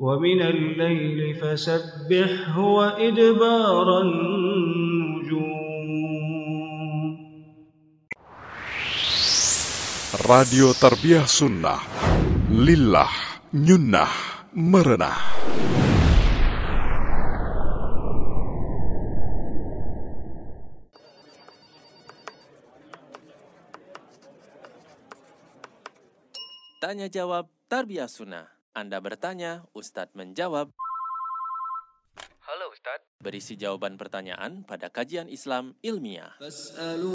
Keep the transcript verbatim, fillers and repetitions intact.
ومن الليل فسبحه وإدبار النجوم. Radio Tarbiyah Sunnah, Lillah, Nyunnah, Merenah. Tanya jawab Tarbiyah Sunnah. Anda bertanya, Ustadz menjawab. Halo Ustadz. Berisi jawaban pertanyaan pada kajian Islam ilmiah.